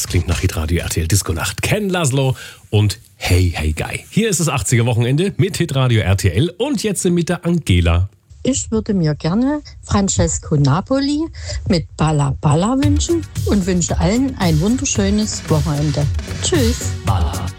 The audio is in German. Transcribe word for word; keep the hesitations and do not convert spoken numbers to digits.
klingt nach Hitradio R T L Disco Nacht. Ken Laszlo und Hey Hey Guy. Hier ist das achtziger Wochenende mit Hitradio R T L und jetzt mit der Angela. Ich würde mir gerne Francesco Napoli mit Balla Balla wünschen und wünsche allen ein wunderschönes Wochenende. Tschüss. Balla